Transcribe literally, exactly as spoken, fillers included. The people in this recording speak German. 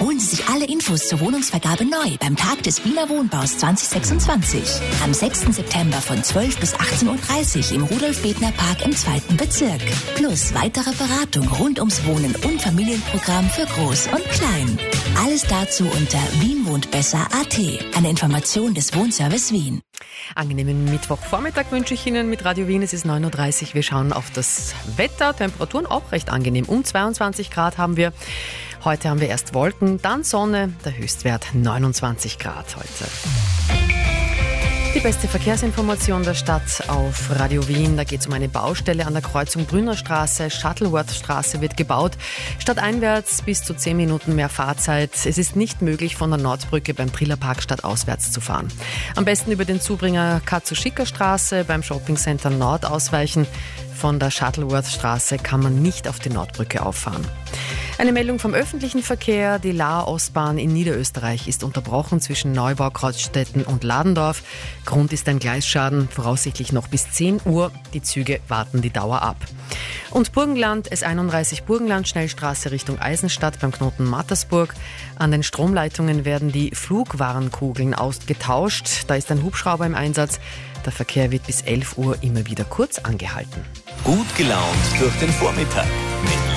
Holen Sie sich alle Infos zur Wohnungsvergabe neu beim Tag des Wiener Wohnbaus zwanzig sechsundzwanzig. Am sechsten September von zwölf bis achtzehn Uhr dreißig im Rudolf-Bedner-Park im zweiten Bezirk. Plus weitere Beratung rund ums Wohnen und Familienprogramm für Groß und Klein. Alles dazu unter wien wohnt besser punkt a t. Eine Information des Wohnservice Wien. Angenehmen Mittwochvormittag wünsche ich Ihnen mit Radio Wien. Es ist neun Uhr dreißig. Wir schauen auf das Wetter. Temperaturen auch recht angenehm. Um zweiundzwanzig Grad haben wir. Heute haben wir erst Wolken, dann Sonne. Der Höchstwert neunundzwanzig Grad heute. Die beste Verkehrsinformation der Stadt auf Radio Wien. Da geht es um eine Baustelle an der Kreuzung Brünner Straße. Shuttleworth-Straße wird gebaut. Stadteinwärts bis zu zehn Minuten mehr Fahrzeit. Es ist nicht möglich, von der Nordbrücke beim Trillerpark stadtauswärts zu fahren. Am besten über den Zubringer Katzuschika-Straße beim Shoppingcenter Nord ausweichen. Von der Shuttleworth-Straße kann man nicht auf die Nordbrücke auffahren. Eine Meldung vom öffentlichen Verkehr. Die Lahr-Ostbahn in Niederösterreich ist unterbrochen zwischen Neubau, Kreuzstetten und Ladendorf. Grund ist ein Gleisschaden, voraussichtlich noch bis zehn Uhr. Die Züge warten die Dauer ab. Und Burgenland, S einunddreißig Burgenland, Schnellstraße Richtung Eisenstadt beim Knoten Mattersburg. An den Stromleitungen werden die Flugwarenkugeln ausgetauscht. Da ist ein Hubschrauber im Einsatz. Der Verkehr wird bis elf Uhr immer wieder kurz angehalten. Gut gelaunt durch den Vormittag mit